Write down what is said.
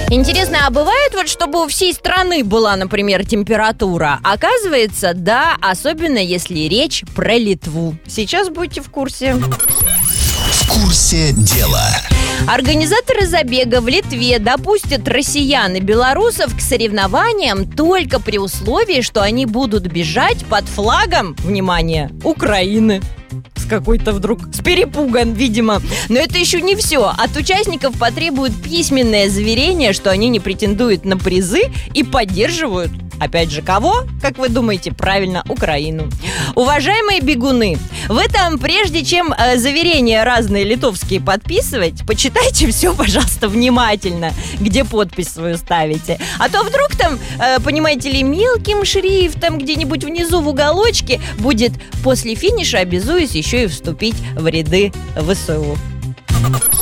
Интересно, а бывает вот, чтобы у всей страны была, например, температура? Оказывается, да, особенно если речь про Литву. Сейчас будете в курсе. В курсе дела. Организаторы забега в Литве допустят россиян и белорусов к соревнованиям только при условии, что они будут бежать под флагом, внимание, Украины. С перепуган, видимо. Но это еще не все. От участников потребуют письменное заверение, что они не претендуют на призы и поддерживают, опять же, кого? Как вы думаете? Правильно, Украину. Уважаемые бегуны, вы там, прежде чем заверения разные литовские подписывать, почитайте все, пожалуйста, внимательно, где подпись свою ставите. А то вдруг там, понимаете ли, мелким шрифтом где-нибудь внизу в уголочке будет: после финиша обязуюсь еще и вступить в ряды ВСУ.